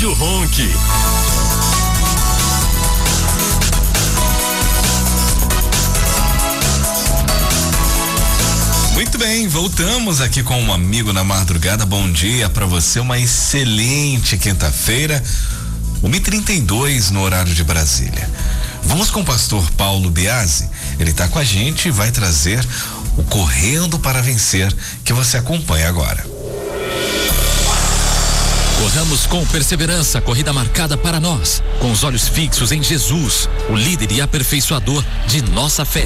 Rádio Ronque. Muito bem, voltamos aqui com um amigo na madrugada. Bom dia para você, uma excelente quinta-feira, 1h32 no horário de Brasília. Vamos com o pastor Paulo Biasi. Ele está com a gente e vai trazer o Correndo para Vencer, que você acompanha agora. Corramos com perseverança, corrida marcada para nós, com os olhos fixos em Jesus, o líder e aperfeiçoador de nossa fé.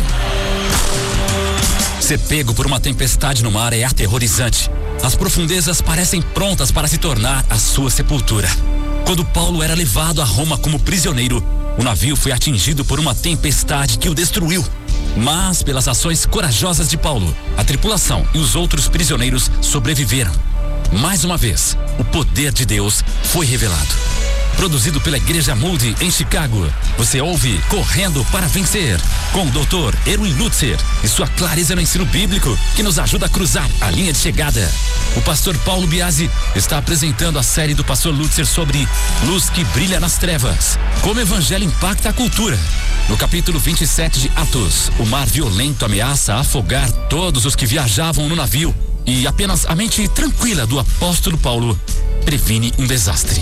Ser pego por uma tempestade no mar é aterrorizante. As profundezas parecem prontas para se tornar a sua sepultura. Quando Paulo era levado a Roma como prisioneiro, o navio foi atingido por uma tempestade que o destruiu. Mas, pelas ações corajosas de Paulo, a tripulação e os outros prisioneiros sobreviveram. Mais uma vez, o poder de Deus foi revelado. Produzido pela Igreja Moody em Chicago, você ouve Correndo para Vencer, com o Dr. Erwin Lutzer e sua clareza no ensino bíblico, que nos ajuda a cruzar a linha de chegada. O pastor Paulo Biasi está apresentando a série do pastor Lutzer sobre Luz que Brilha nas Trevas, como o evangelho impacta a cultura. No capítulo 27 de Atos, o mar violento ameaça afogar todos os que viajavam no navio, e apenas a mente tranquila do apóstolo Paulo previne um desastre.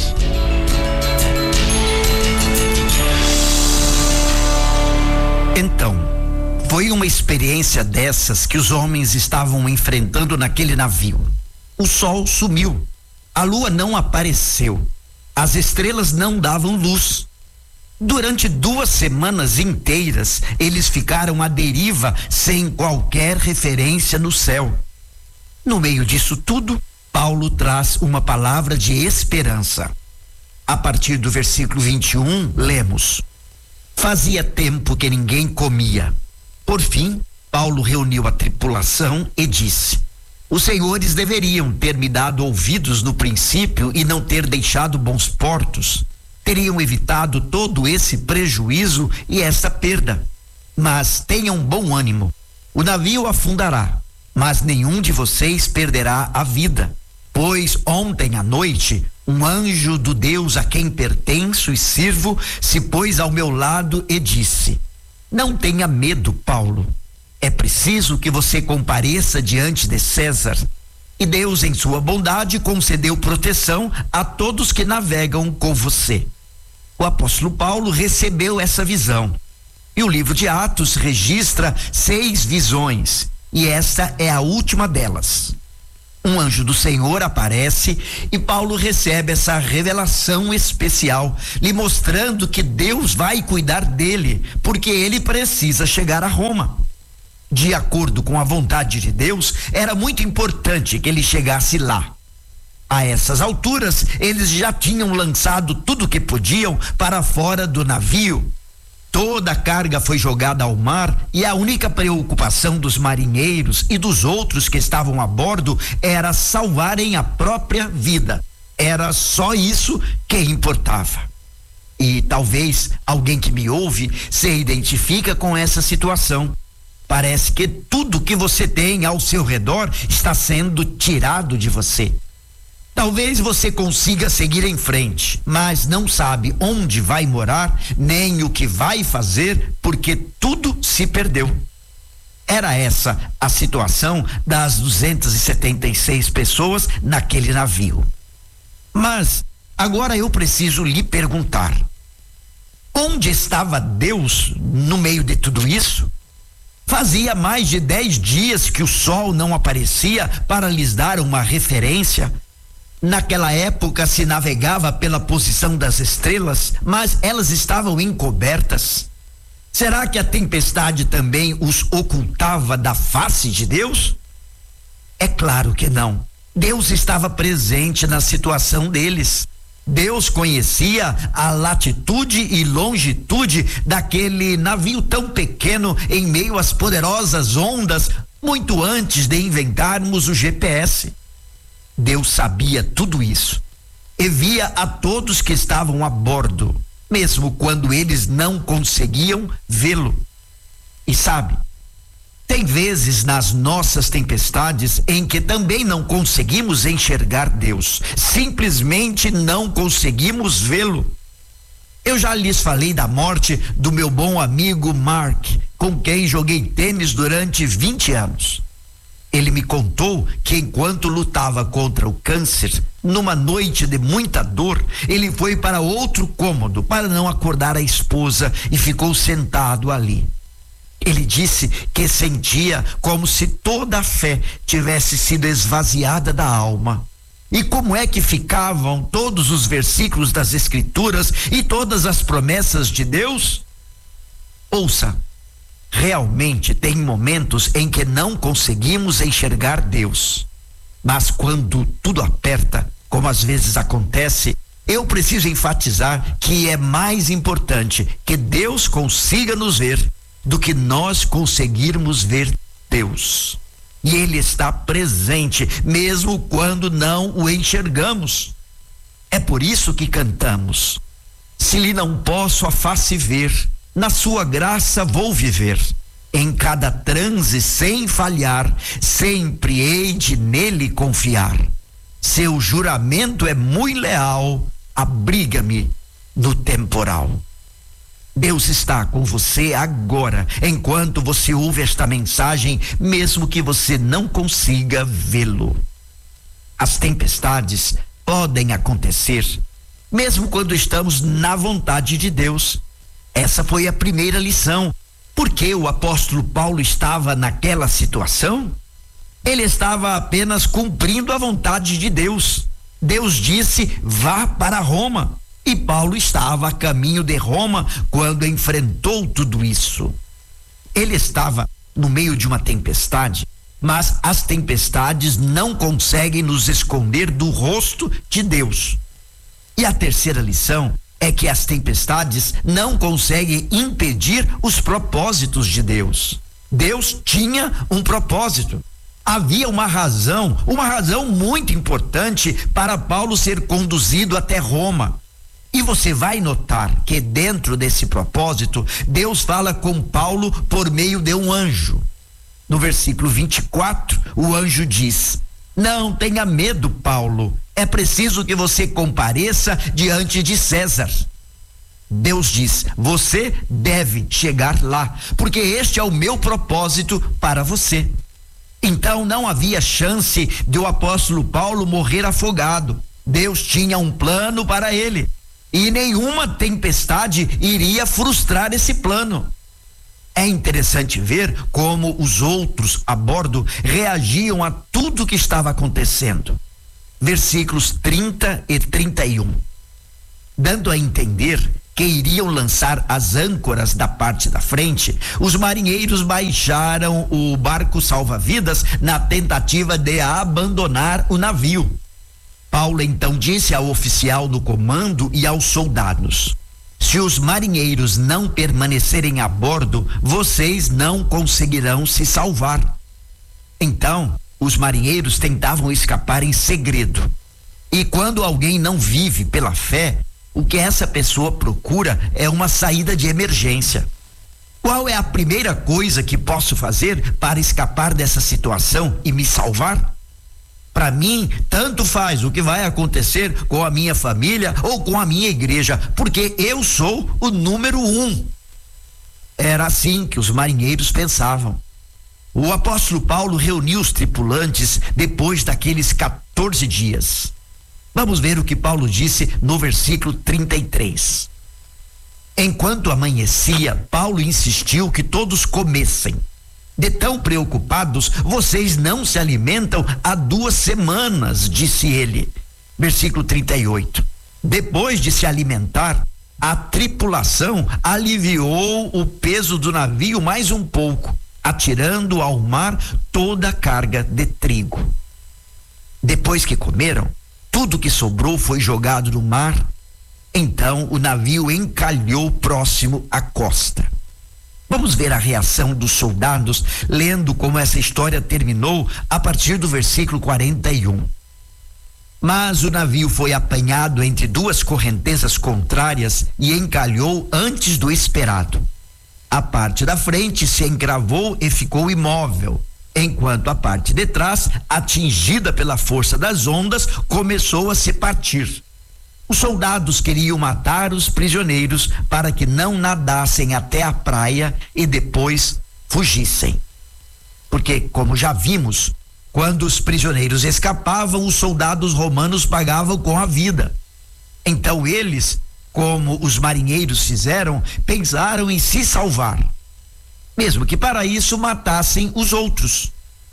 Então, foi uma experiência dessas que os homens estavam enfrentando naquele navio. O sol sumiu, a lua não apareceu, as estrelas não davam luz. Durante 2 semanas inteiras, eles ficaram à deriva sem qualquer referência no céu. No meio disso tudo, Paulo traz uma palavra de esperança. A partir do versículo 21, lemos: Fazia tempo que ninguém comia. Por fim, Paulo reuniu a tripulação e disse: Os senhores deveriam ter me dado ouvidos no princípio e não ter deixado bons portos. Teriam evitado todo esse prejuízo e essa perda. Mas tenham bom ânimo. O navio afundará, mas nenhum de vocês perderá a vida. Pois ontem à noite, um anjo do Deus a quem pertenço e sirvo se pôs ao meu lado e disse: Não tenha medo, Paulo. É preciso que você compareça diante de César. E Deus, em sua bondade, concedeu proteção a todos que navegam com você. O apóstolo Paulo recebeu essa visão. E o livro de Atos registra 6 visões. E esta é a última delas. Um anjo do Senhor aparece e Paulo recebe essa revelação especial, lhe mostrando que Deus vai cuidar dele, porque ele precisa chegar a Roma. De acordo com a vontade de Deus, era muito importante que ele chegasse lá. A essas alturas, eles já tinham lançado tudo que podiam para fora do navio. Toda a carga foi jogada ao mar e a única preocupação dos marinheiros e dos outros que estavam a bordo era salvarem a própria vida. Era só isso que importava. E talvez alguém que me ouve se identifica com essa situação. Parece que tudo que você tem ao seu redor está sendo tirado de você. Talvez você consiga seguir em frente, mas não sabe onde vai morar, nem o que vai fazer, porque tudo se perdeu. Era essa a situação das 276 pessoas naquele navio. Mas agora eu preciso lhe perguntar: onde estava Deus no meio de tudo isso? Fazia mais de 10 dias que o sol não aparecia para lhes dar uma referência. Naquela época se navegava pela posição das estrelas, mas elas estavam encobertas. Será que a tempestade também os ocultava da face de Deus? É claro que não. Deus estava presente na situação deles. Deus conhecia a latitude e longitude daquele navio tão pequeno em meio às poderosas ondas, muito antes de inventarmos o GPS. Deus sabia tudo isso e via a todos que estavam a bordo, mesmo quando eles não conseguiam vê-lo. E sabe, Tem vezes nas nossas tempestades em que também não conseguimos enxergar Deus, simplesmente não conseguimos vê-lo. Eu já lhes falei da morte do meu bom amigo Mark, com quem joguei tênis durante 20 anos. Ele me contou que enquanto lutava contra o câncer, numa noite de muita dor, ele foi para outro cômodo para não acordar a esposa e ficou sentado ali. Ele disse que sentia como se toda a fé tivesse sido esvaziada da alma. E como é que ficavam todos os versículos das Escrituras e todas as promessas de Deus? Ouça, realmente tem momentos em que não conseguimos enxergar Deus. Mas quando tudo aperta, como às vezes acontece, eu preciso enfatizar que é mais importante que Deus consiga nos ver do que nós conseguirmos ver Deus. E Ele está presente, mesmo quando não o enxergamos. É por isso que cantamos: se lhe não posso a face ver, na sua graça vou viver. Em cada transe sem falhar, sempre hei de nele confiar. Seu juramento é muito leal, abriga-me no temporal. Deus está com você agora, enquanto você ouve esta mensagem, mesmo que você não consiga vê-lo. As tempestades podem acontecer, mesmo quando estamos na vontade de Deus. Essa foi a primeira lição. Por que o apóstolo Paulo estava naquela situação? Ele estava apenas cumprindo a vontade de Deus. Deus disse: vá para Roma. E Paulo estava a caminho de Roma quando enfrentou tudo isso. Ele estava no meio de uma tempestade, mas as tempestades não conseguem nos esconder do rosto de Deus. E a terceira lição é que as tempestades não conseguem impedir os propósitos de Deus. Deus tinha um propósito. Havia uma razão muito importante para Paulo ser conduzido até Roma. E você vai notar que dentro desse propósito, Deus fala com Paulo por meio de um anjo. No versículo 24, o anjo diz: não tenha medo, Paulo, é preciso que você compareça diante de César. Deus diz: você deve chegar lá, porque este é o meu propósito para você. Então não havia chance de o apóstolo Paulo morrer afogado. Deus tinha um plano para ele. E nenhuma tempestade iria frustrar esse plano. É interessante ver como os outros a bordo reagiam a tudo que estava acontecendo. Versículos 30 e 31. Dando a entender que iriam lançar as âncoras da parte da frente, os marinheiros baixaram o barco salva-vidas na tentativa de abandonar o navio. Paulo então disse ao oficial do comando e aos soldados: se os marinheiros não permanecerem a bordo, vocês não conseguirão se salvar. Então, os marinheiros tentavam escapar em segredo. E quando alguém não vive pela fé, o que essa pessoa procura é uma saída de emergência. Qual é a primeira coisa que posso fazer para escapar dessa situação e me salvar? Para mim, tanto faz o que vai acontecer com a minha família ou com a minha igreja, porque eu sou o número 1. Era assim que os marinheiros pensavam. O apóstolo Paulo reuniu os tripulantes depois daqueles 14 dias. Vamos ver o que Paulo disse no versículo 33. Enquanto amanhecia, Paulo insistiu que todos comessem. De tão preocupados, vocês não se alimentam há 2 semanas, disse ele. Versículo 38. Depois de se alimentar, a tripulação aliviou o peso do navio mais um pouco, atirando ao mar toda a carga de trigo. Depois que comeram, tudo que sobrou foi jogado no mar. Então o navio encalhou próximo à costa. Vamos ver a reação dos soldados, lendo como essa história terminou a partir do versículo 41. Mas o navio foi apanhado entre 2 correntezas contrárias e encalhou antes do esperado. A parte da frente se encravou e ficou imóvel, enquanto a parte de trás, atingida pela força das ondas, começou a se partir. Os soldados queriam matar os prisioneiros para que não nadassem até a praia e depois fugissem. Porque, como já vimos, quando os prisioneiros escapavam, os soldados romanos pagavam com a vida. Então eles, como os marinheiros fizeram, pensaram em se salvar, mesmo que para isso matassem os outros.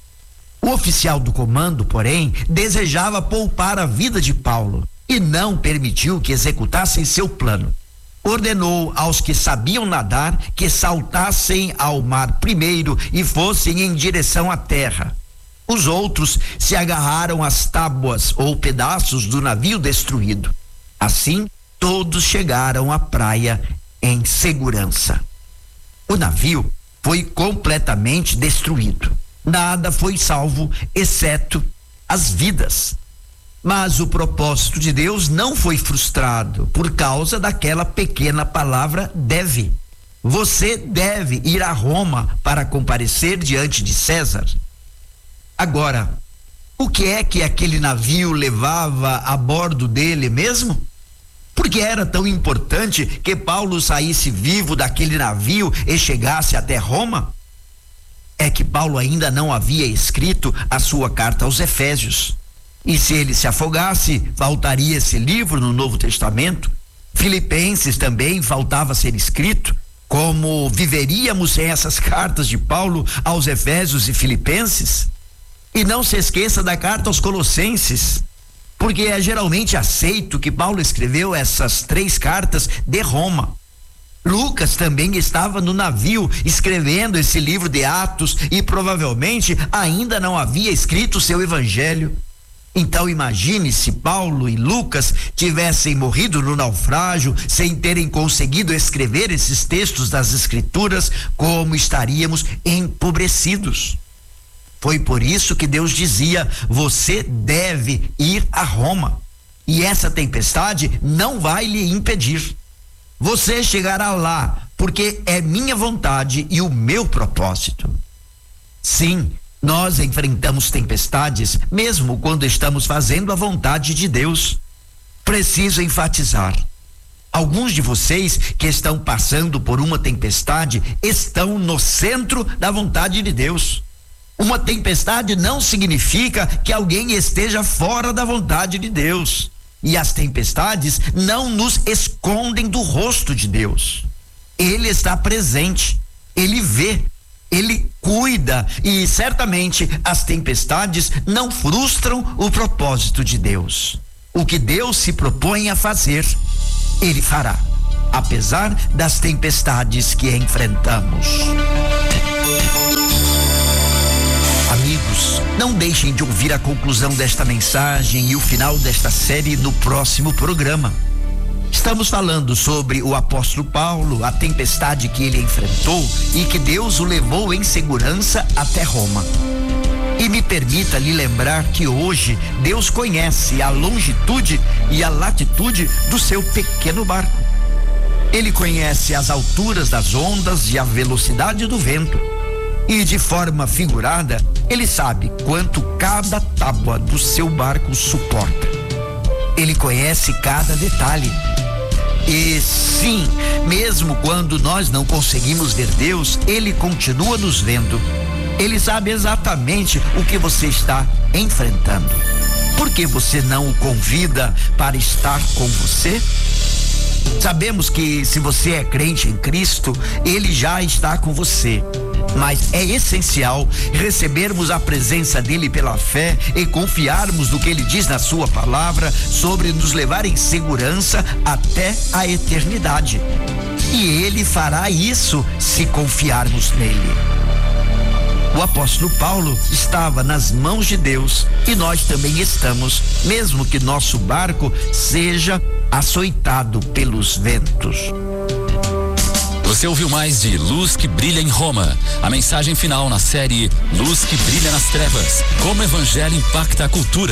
O oficial do comando, porém, desejava poupar a vida de Paulo e não permitiu que executassem seu plano. Ordenou aos que sabiam nadar que saltassem ao mar primeiro e fossem em direção à terra. Os outros se agarraram às tábuas ou pedaços do navio destruído. Assim, todos chegaram à praia em segurança. O navio foi completamente destruído. Nada foi salvo, exceto as vidas. Mas o propósito de Deus não foi frustrado por causa daquela pequena palavra deve. Você deve ir a Roma para comparecer diante de César. Agora, o que é que aquele navio levava a bordo dele mesmo? Por que era tão importante que Paulo saísse vivo daquele navio e chegasse até Roma? É que Paulo ainda não havia escrito a sua carta aos Efésios. E se ele se afogasse, faltaria esse livro no Novo Testamento. Filipenses também faltava ser escrito. Como viveríamos sem essas cartas de Paulo aos Efésios e Filipenses? E não se esqueça da carta aos Colossenses, porque é geralmente aceito que Paulo escreveu essas 3 cartas de Roma. Lucas também estava no navio escrevendo esse livro de Atos e provavelmente ainda não havia escrito seu evangelho. Então imagine se Paulo e Lucas tivessem morrido no naufrágio sem terem conseguido escrever esses textos das Escrituras, como estaríamos empobrecidos. Foi por isso que Deus dizia: você deve ir a Roma, e essa tempestade não vai lhe impedir. Você chegará lá, porque é minha vontade e o meu propósito. Sim, nós enfrentamos tempestades, mesmo quando estamos fazendo a vontade de Deus. Preciso enfatizar: alguns de vocês que estão passando por uma tempestade estão no centro da vontade de Deus. Uma tempestade não significa que alguém esteja fora da vontade de Deus. E as tempestades não nos escondem do rosto de Deus. Ele está presente, Ele vê, Ele cuida, e certamente as tempestades não frustram o propósito de Deus. O que Deus se propõe a fazer, Ele fará, apesar das tempestades que enfrentamos. Amigos, não deixem de ouvir a conclusão desta mensagem e o final desta série no próximo programa. Estamos falando sobre o apóstolo Paulo, a tempestade que ele enfrentou e que Deus o levou em segurança até Roma. E me permita lhe lembrar que hoje Deus conhece a longitude e a latitude do seu pequeno barco. Ele conhece as alturas das ondas e a velocidade do vento. E de forma figurada, ele sabe quanto cada tábua do seu barco suporta. Ele conhece cada detalhe. E sim, mesmo quando nós não conseguimos ver Deus, Ele continua nos vendo. Ele sabe exatamente o que você está enfrentando. Por que você não o convida para estar com você? Sabemos que se você é crente em Cristo, Ele já está com você. Mas é essencial recebermos a presença dele pela fé e confiarmos no que ele diz na sua palavra sobre nos levar em segurança até a eternidade. E ele fará isso se confiarmos nele. O apóstolo Paulo estava nas mãos de Deus e nós também estamos, mesmo que nosso barco seja açoitado pelos ventos. Você ouviu mais de Luz que Brilha em Roma, a mensagem final na série Luz que Brilha nas Trevas, como o evangelho impacta a cultura.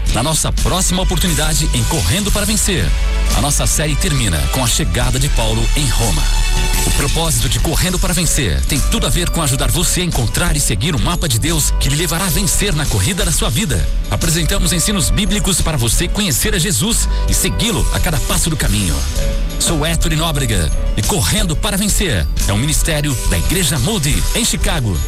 na nossa próxima oportunidade em Correndo para Vencer. A nossa série termina com a chegada de Paulo em Roma. O propósito de Correndo para Vencer tem tudo a ver com ajudar você a encontrar e seguir o mapa de Deus que lhe levará a vencer na corrida da sua vida. Apresentamos ensinos bíblicos para você conhecer a Jesus e segui-lo a cada passo do caminho. Sou Héctor Nóbrega e Correndo para Vencer é um ministério da Igreja Moody, em Chicago.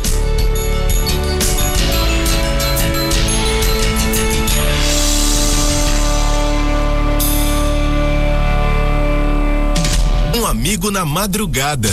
Um amigo na madrugada.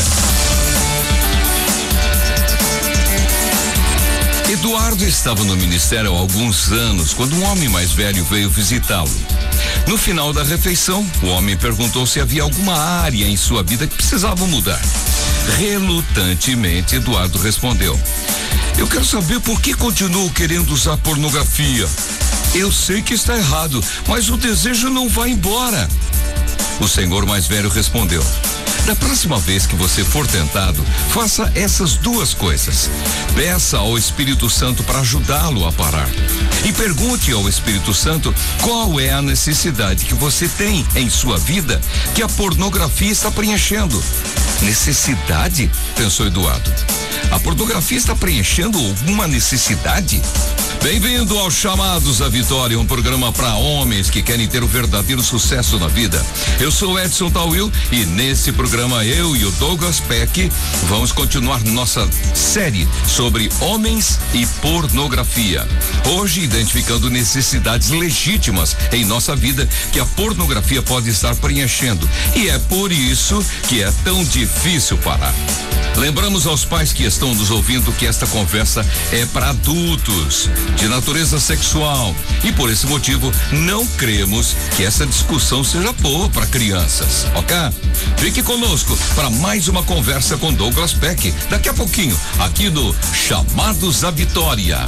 Eduardo estava no ministério há alguns anos quando um homem mais velho veio visitá-lo. No final da refeição, o homem perguntou se havia alguma área em sua vida que precisava mudar. Relutantemente, Eduardo respondeu: "Eu quero saber por que continuo querendo usar pornografia. Eu sei que está errado, mas o desejo não vai embora." O senhor mais velho respondeu: "Da próxima vez que você for tentado, faça essas duas coisas. Peça ao Espírito Santo para ajudá-lo a parar. E pergunte ao Espírito Santo qual é a necessidade que você tem em sua vida que a pornografia está preenchendo." "Necessidade?" pensou Eduardo. "A pornografia está preenchendo alguma necessidade?" Bem-vindo ao Chamados à Vitória, um programa para homens que querem ter o verdadeiro sucesso na vida. Eu sou Edson Tawil e nesse programa eu e o Douglas Peck vamos continuar nossa série sobre homens e pornografia. Hoje, identificando necessidades legítimas em nossa vida que a pornografia pode estar preenchendo. E é por isso que é tão difícil parar. Lembramos aos pais que estão nos ouvindo que esta conversa é para adultos, de natureza sexual, e por esse motivo não cremos que essa discussão seja boa para crianças, ok? Fique conosco para mais uma conversa com Douglas Peck, daqui a pouquinho, aqui no Chamados à Vitória.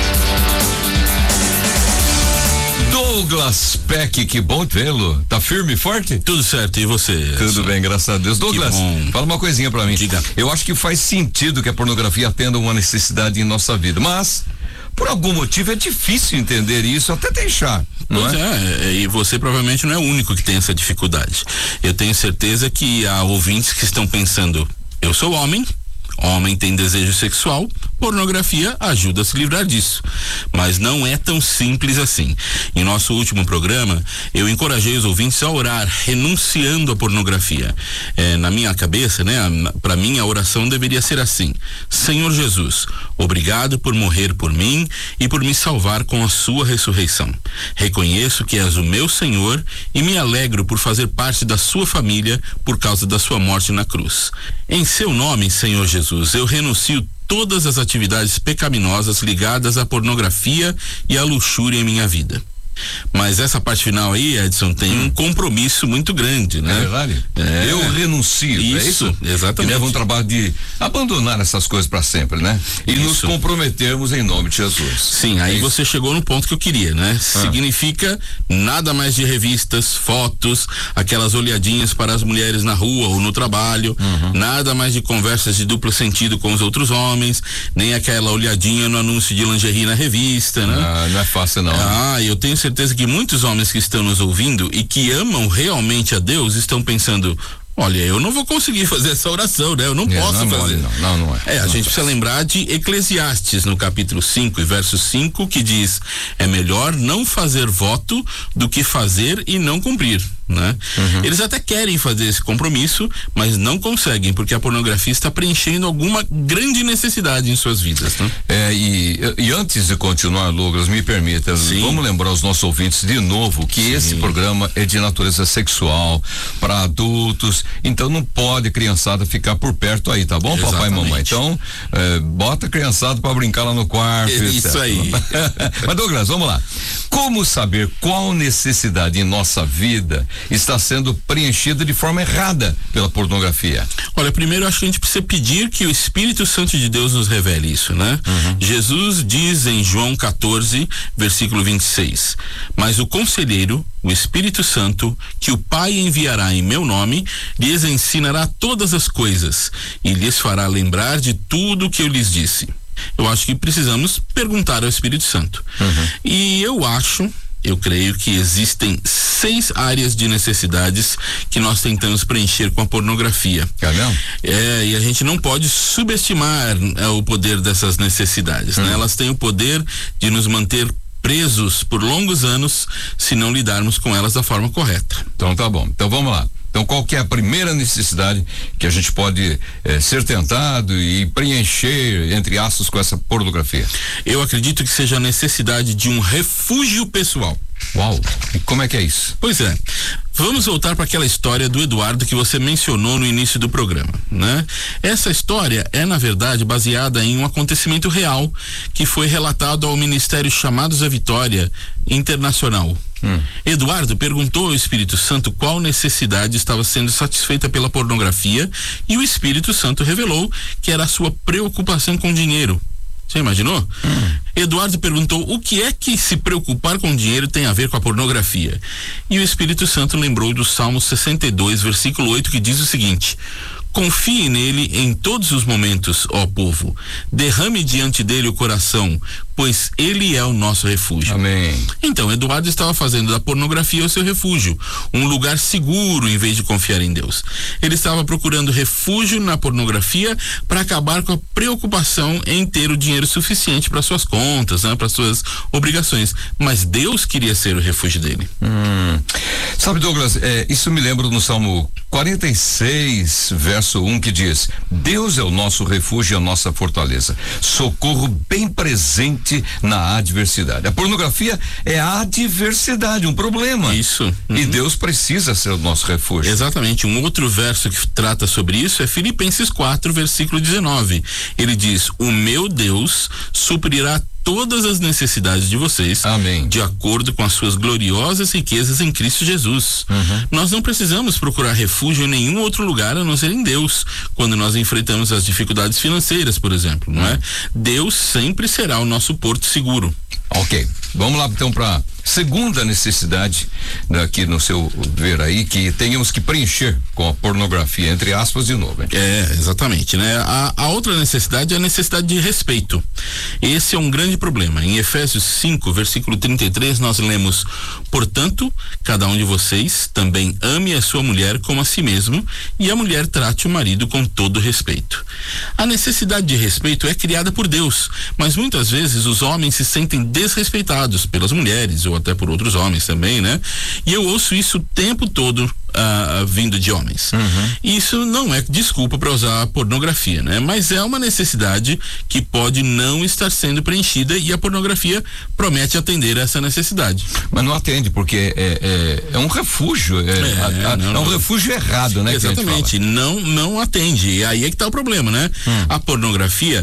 Douglas Peck, que bom vê-lo. Tá firme e forte? Tudo certo, e você? Tudo bem, graças a Deus. Douglas, fala uma coisinha pra mim. Diga. Eu acho que faz sentido que a pornografia atenda uma necessidade em nossa vida, mas por algum motivo é difícil entender isso, até deixar. Pois é, e você provavelmente não é o único que tem essa dificuldade. Eu tenho certeza que há ouvintes que estão pensando: eu sou homem tem desejo sexual, pornografia ajuda a se livrar disso. Mas não é tão simples assim. Em nosso último programa, eu encorajei os ouvintes a orar, renunciando à pornografia. Na minha cabeça, né? Para mim, a oração deveria ser assim: Senhor Jesus, obrigado por morrer por mim e por me salvar com a sua ressurreição. Reconheço que és o meu Senhor e me alegro por fazer parte da sua família por causa da sua morte na cruz. Em seu nome, Senhor Jesus, eu renuncio todas as atividades pecaminosas ligadas à pornografia e à luxúria em minha vida. Mas essa parte final aí, Edson, tem um compromisso muito grande, né? É verdade? Eu renuncio, isso, é isso? Exatamente. E leva um trabalho de abandonar essas coisas para sempre, né? E nos comprometermos em nome de Jesus. Sim, aí você chegou no ponto que eu queria, né? Significa nada mais de revistas, fotos, aquelas olhadinhas para as mulheres na rua ou no trabalho, nada mais de conversas de duplo sentido com os outros homens, nem aquela olhadinha no anúncio de lingerie na revista, né? Não é fácil não. Eu tenho certeza que muitos homens que estão nos ouvindo e que amam realmente a Deus estão pensando: olha, eu não vou conseguir fazer essa oração, né? Eu não posso fazer. Não é. A gente precisa lembrar de Eclesiastes, no capítulo 5 e verso 5, que diz: é melhor não fazer voto do que fazer e não cumprir, né? Eles até querem fazer esse compromisso, mas não conseguem, porque a pornografia está preenchendo alguma grande necessidade em suas vidas, né? E antes de continuar, Douglas, me permita, vamos lembrar os nossos ouvintes de novo que esse programa é de natureza sexual, para adultos, então não pode a criançada ficar por perto aí, tá bom, papai e mamãe? Então, bota a criançada para brincar lá no quarto. Isso aí. Mas, Douglas, vamos lá. Como saber qual necessidade em nossa vida está sendo preenchida de forma errada pela pornografia? Olha, primeiro acho que a gente precisa pedir que o Espírito Santo de Deus nos revele isso, né? Jesus diz em João 14, versículo 26: mas o conselheiro, o Espírito Santo, que o Pai enviará em meu nome, lhes ensinará todas as coisas e lhes fará lembrar de tudo o que eu lhes disse. Eu acho que precisamos perguntar ao Espírito Santo. E eu acho eu creio que existem 6 áreas de necessidades que nós tentamos preencher com a pornografia. E a gente não pode subestimar o poder dessas necessidades, né? Elas têm o poder de nos manter presos por longos anos se não lidarmos com elas da forma correta. Então tá bom, então vamos lá. Então qual que é a primeira necessidade que a gente pode ser tentado e preencher, entre aspas, com essa pornografia? Eu acredito que seja a necessidade de um refúgio pessoal. Uau, e como é que é isso? Pois é, vamos voltar para aquela história do Eduardo que você mencionou no início do programa, né? Essa história é, na verdade, baseada em um acontecimento real que foi relatado ao Ministério Chamados à Vitória Internacional. Eduardo perguntou ao Espírito Santo qual necessidade estava sendo satisfeita pela pornografia e o Espírito Santo revelou que era a sua preocupação com dinheiro. Você imaginou? Eduardo perguntou o que é que se preocupar com dinheiro tem a ver com a pornografia. E o Espírito Santo lembrou do Salmo 62, versículo 8, que diz o seguinte: confie nele em todos os momentos, ó povo. Derrame diante dele o coração, pois ele é o nosso refúgio. Amém. Então, Eduardo estava fazendo da pornografia o seu refúgio, um lugar seguro em vez de confiar em Deus. Ele estava procurando refúgio na pornografia para acabar com a preocupação em ter o dinheiro suficiente para suas contas, né, para suas obrigações. Mas Deus queria ser o refúgio dele. Sabe, Douglas, isso me lembra no Salmo 46, verso 1, que diz: Deus é o nosso refúgio e a nossa fortaleza, socorro bem presente na adversidade. A pornografia é a adversidade, um problema. Isso. E Deus precisa ser o nosso refúgio. Exatamente. Um outro verso que trata sobre isso é Filipenses 4, versículo 19. Ele diz: o meu Deus suprirá todas as necessidades de vocês, amém, de acordo com as suas gloriosas riquezas em Cristo Jesus. Nós não precisamos procurar refúgio em nenhum outro lugar a não ser em Deus, quando nós enfrentamos as dificuldades financeiras, por exemplo, não é? Deus sempre será o nosso porto seguro. Ok, vamos lá então para segunda necessidade aqui no seu ver aí, que tenhamos que preencher com a pornografia, entre aspas, de novo. Hein? Exatamente, né? A outra necessidade é a necessidade de respeito. Esse é um grande problema. Em Efésios 5, versículo 33, nós lemos: portanto, cada um de vocês também ame a sua mulher como a si mesmo, e a mulher trate o marido com todo respeito. A necessidade de respeito é criada por Deus, mas muitas vezes os homens se sentem desrespeitados pelas mulheres ou até por outros homens também, né? E eu ouço isso o tempo todo vindo de homens. Isso não é desculpa para usar pornografia, né? Mas é uma necessidade que pode não estar sendo preenchida e a pornografia promete atender essa necessidade. Mas não atende, porque é um refúgio, um refúgio errado, né? Exatamente, não atende. E aí é que tá o problema, né? A pornografia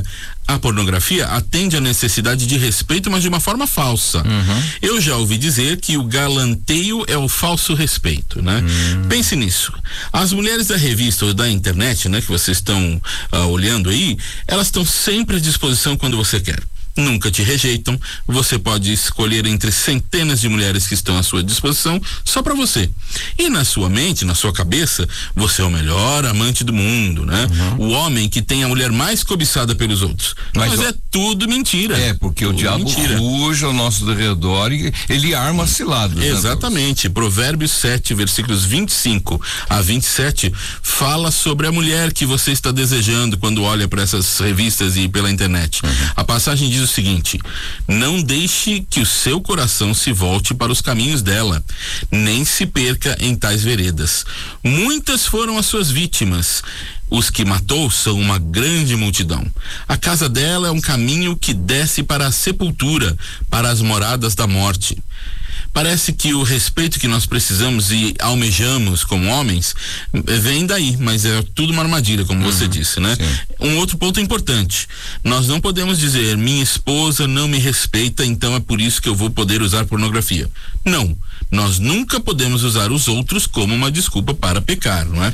atende à necessidade de respeito, mas de uma forma falsa. Eu já ouvi dizer que o galanteio é o falso respeito, né? Pense nisso. As mulheres da revista ou da internet, né, que vocês estão olhando aí, elas estão sempre à disposição quando você quer. Nunca te rejeitam. Você pode escolher entre centenas de mulheres que estão à sua disposição só para você. E na sua mente, na sua cabeça, você é o melhor amante do mundo, né? O homem que tem a mulher mais cobiçada pelos outros. Mas é tudo mentira. Porque o diabo ruge ao nosso redor e ele arma ciladas. Exatamente. Né? Provérbios 7, versículos 25 a 27 fala sobre a mulher que você está desejando quando olha para essas revistas e pela internet. A passagem diz o seguinte: não deixe que o seu coração se volte para os caminhos dela, nem se perca em tais veredas. Muitas foram as suas vítimas, os que matou são uma grande multidão. A casa dela é um caminho que desce para a sepultura, para as moradas da morte. Parece que o respeito que nós precisamos e almejamos como homens vem daí, mas é tudo uma armadilha, como você disse, né? Sim. Um outro ponto importante: nós não podemos dizer, minha esposa não me respeita, então é por isso que eu vou poder usar pornografia. Não, nós nunca podemos usar os outros como uma desculpa para pecar, não é?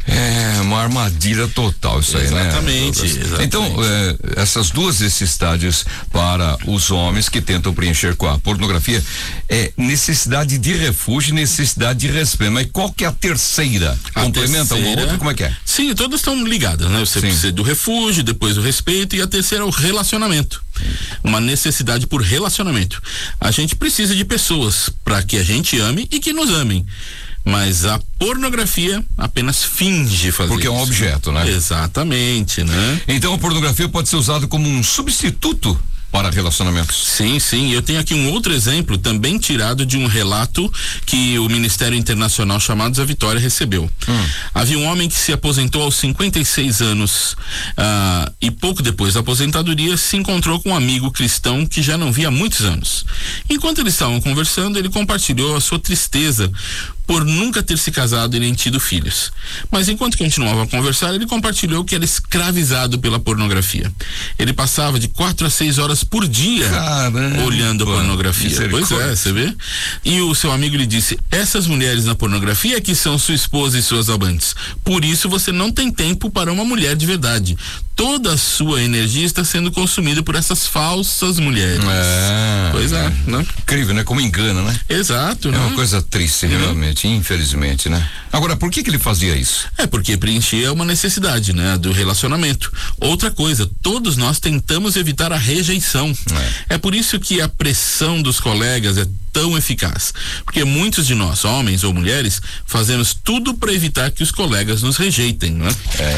É uma armadilha total isso aí, Exatamente, né? exatamente. Então, essas duas necessidades para os homens que tentam preencher com a pornografia é necessidade de refúgio e necessidade de respeito. Mas qual que é a terceira? Complementa uma outra? Como é que é? Sim, todas estão ligadas, né? Você precisa do refúgio, depois o respeito, e a terceira é o relacionamento. Uma necessidade por relacionamento. A gente precisa de pessoas para que a gente ame e que nos amem. Mas a pornografia apenas finge fazer Porque é um objeto, né? Exatamente, né? Então a pornografia pode ser usada como um substituto para relacionamentos. Sim. Eu tenho aqui um outro exemplo, também tirado de um relato que o Ministério Internacional Chamados à Vitória recebeu. Havia um homem que se aposentou aos 56 anos e pouco depois da aposentadoria se encontrou com um amigo cristão que já não via há muitos anos. Enquanto eles estavam conversando, ele compartilhou a sua tristeza por nunca ter se casado e nem tido filhos. Mas enquanto continuava a conversar, ele compartilhou que era escravizado pela pornografia. Ele passava de 4 a 6 horas por dia olhando a pornografia. Pois é, você vê? E o seu amigo lhe disse: essas mulheres na pornografia é que são sua esposa e suas amantes. Por isso você não tem tempo para uma mulher de verdade. Toda a sua energia está sendo consumida por essas falsas mulheres. Pois é, né? Incrível, né? Como engana, né? Exato, né? É uma coisa triste, realmente, infelizmente, né? Agora, por que ele fazia isso? É porque preenchia uma necessidade, né? Do relacionamento. Outra coisa, todos nós tentamos evitar a rejeição. É por isso que a pressão dos colegas é tão eficaz. Porque muitos de nós, homens ou mulheres, fazemos tudo para evitar que os colegas nos rejeitem, né?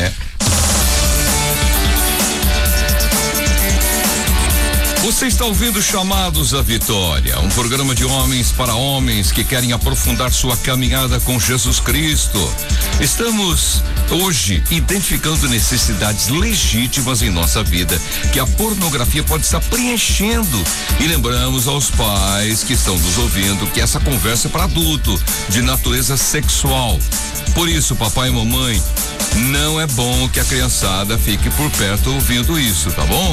Você está ouvindo Chamados à Vitória, um programa de homens para homens que querem aprofundar sua caminhada com Jesus Cristo. Estamos hoje identificando necessidades legítimas em nossa vida que a pornografia pode estar preenchendo. E lembramos aos pais que estão nos ouvindo que essa conversa é para adulto, de natureza sexual. Por isso, papai e mamãe, não é bom que a criançada fique por perto ouvindo isso, tá bom?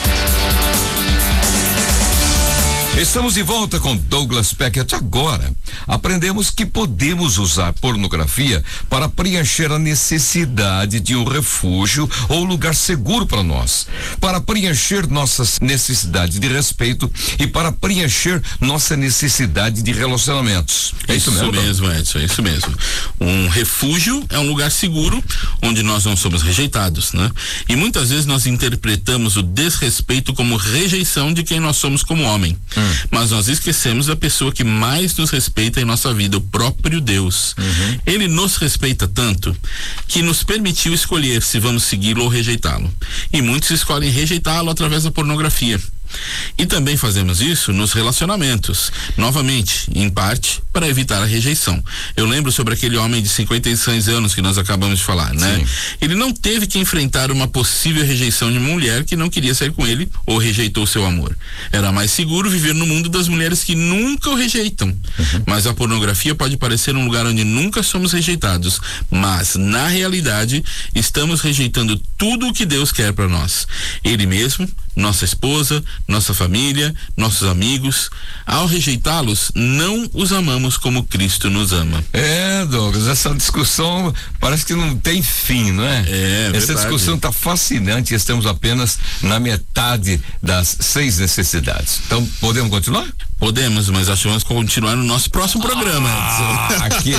Estamos de volta com Douglas Peckett. Agora, aprendemos que podemos usar pornografia para preencher a necessidade de um refúgio ou lugar seguro para nós, para preencher nossa necessidade de respeito e para preencher nossa necessidade de relacionamentos. É isso mesmo, Edson, é isso mesmo. Um refúgio é um lugar seguro onde nós não somos rejeitados, né? E muitas vezes nós interpretamos o desrespeito como rejeição de quem nós somos como homem. Mas nós esquecemos a pessoa que mais nos respeita em nossa vida, o próprio Deus. Ele nos respeita tanto que nos permitiu escolher se vamos segui-lo ou rejeitá-lo. E muitos escolhem rejeitá-lo através da pornografia. E também fazemos isso nos relacionamentos, novamente, em parte, para evitar a rejeição. Eu lembro sobre aquele homem de 56 anos que nós acabamos de falar, né? Sim. Ele não teve que enfrentar uma possível rejeição de uma mulher que não queria sair com ele ou rejeitou seu amor. Era mais seguro viver no mundo das mulheres que nunca o rejeitam. Mas a pornografia pode parecer um lugar onde nunca somos rejeitados, mas na realidade estamos rejeitando tudo o que Deus quer para nós. Ele mesmo, nossa esposa, nossa família, nossos amigos. Ao rejeitá-los, não os amamos como Cristo nos ama. Douglas, essa discussão parece que não tem fim, não é? Essa verdade. discussão está fascinante e estamos apenas na metade das 6 necessidades. Então, podemos continuar? Podemos, mas acho que vamos continuar no nosso próximo programa. Que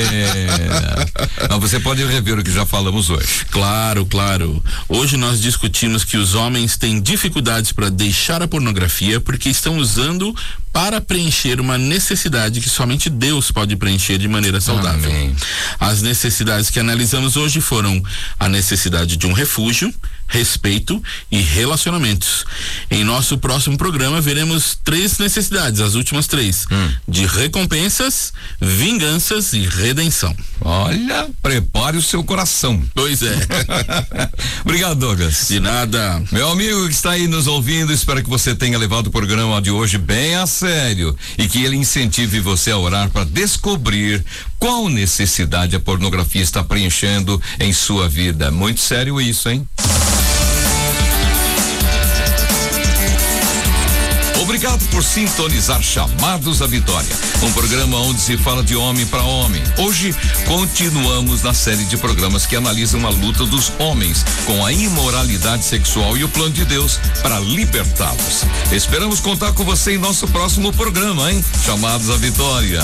pena. Não, você pode rever o que já falamos hoje. Claro. Hoje nós discutimos que os homens têm dificuldades para deixar a pornografia porque estão usando para preencher uma necessidade que somente Deus pode preencher de maneira saudável. Amém. As necessidades que analisamos hoje foram a necessidade de um refúgio, respeito e relacionamentos. Em nosso próximo programa veremos 3 necessidades, as últimas 3, de recompensas, vinganças e redenção. Olha, prepare o seu coração. Pois é. Obrigado, Douglas. De nada. Meu amigo que está aí nos ouvindo, espero que você tenha levado o programa de hoje bem a sério e que ele incentive você a orar para descobrir qual necessidade a pornografia está preenchendo em sua vida. Muito sério isso, hein? Obrigado por sintonizar Chamados à Vitória, um programa onde se fala de homem para homem. Hoje continuamos na série de programas que analisam a luta dos homens com a imoralidade sexual e o plano de Deus para libertá-los. Esperamos contar com você em nosso próximo programa, hein? Chamados à Vitória.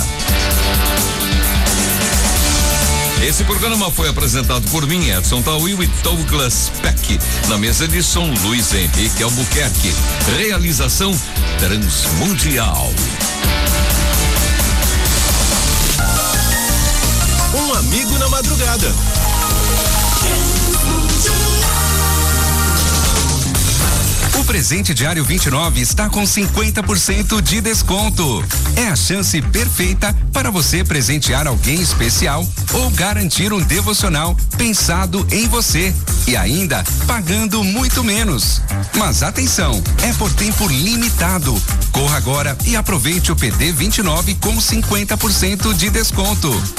Esse programa foi apresentado por mim, Edson Tawil e Douglas Peck. Na mesa de som, Luiz Henrique Albuquerque. Realização Transmundial. Um amigo na madrugada. O presente diário 29 está com 50% de desconto. É a chance perfeita para você presentear alguém especial ou garantir um devocional pensado em você e ainda pagando muito menos. Mas atenção, é por tempo limitado. Corra agora e aproveite o PD 29 com 50% de desconto.